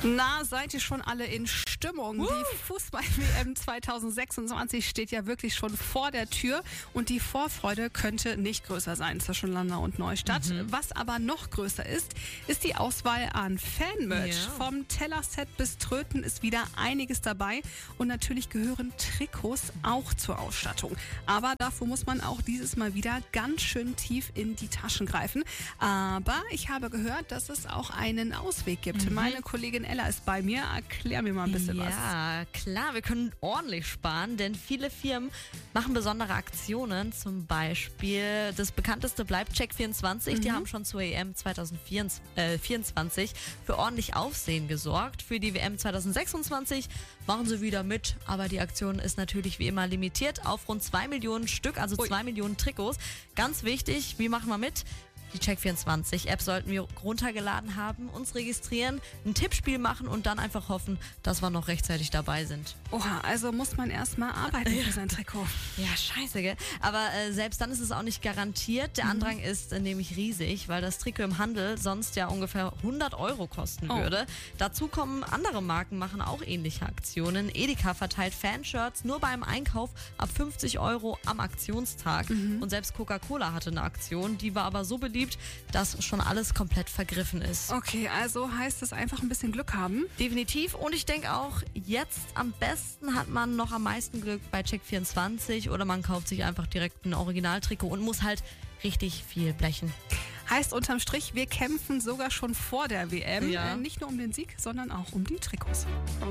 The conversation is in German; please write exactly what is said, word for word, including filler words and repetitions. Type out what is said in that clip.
Na, seid ihr schon alle in Stimmung? Uh. Die Fußball-W M zwanzig sechsundzwanzig steht ja wirklich schon vor der Tür und die Vorfreude könnte nicht größer sein zwischen Landau und Neustadt. Mhm. Was aber noch größer ist, ist die Auswahl an Fanmerch. Ja. Vom Tellerset bis Tröten ist wieder einiges dabei und natürlich gehören Trikots auch zur Ausstattung. Aber dafür muss man auch dieses Mal wieder ganz schön tief in die Taschen greifen. Aber ich habe gehört, dass es auch einen Ausweg gibt. Mhm. Meine Kollegin Ella ist bei mir. Erklär mir mal ein bisschen was. Ja, klar, wir können ordentlich sparen, denn viele Firmen machen besondere Aktionen. Zum Beispiel das bekannteste bleibt Check vierundzwanzig. Mhm. Die haben schon zur E M zwanzig vierundzwanzig für ordentlich Aufsehen gesorgt. Für die W M zwanzig sechsundzwanzig machen sie wieder mit, aber die Aktion ist natürlich wie immer limitiert auf rund zwei Millionen Stück, also Ui. zwei Millionen Trikots. Ganz wichtig, wie machen wir mit? Die Check vierundzwanzig App sollten wir runtergeladen haben, uns registrieren, ein Tippspiel machen und dann einfach hoffen, dass wir noch rechtzeitig dabei sind. Oha, also muss man erstmal arbeiten für sein Trikot. Ja, scheiße, gell? Aber äh, selbst dann ist es auch nicht garantiert. Der Andrang mhm. ist äh, nämlich riesig, weil das Trikot im Handel sonst ja ungefähr hundert Euro kosten Oh. würde. Dazu kommen andere Marken, machen auch ähnliche Aktionen. Edeka verteilt Fanshirts nur beim Einkauf ab fünfzig Euro am Aktionstag. Mhm. Und selbst Coca-Cola hatte eine Aktion, die war aber so beliebt, dass schon alles komplett vergriffen ist. Okay, also heißt es einfach ein bisschen Glück haben. Definitiv. Und ich denke auch, jetzt am besten hat man noch am meisten Glück bei Check vierundzwanzig oder man kauft sich einfach direkt ein Originaltrikot und muss halt richtig viel blechen. Heißt unterm Strich, wir kämpfen sogar schon vor der W M. Ja. Äh, nicht nur um den Sieg, sondern auch um die Trikots.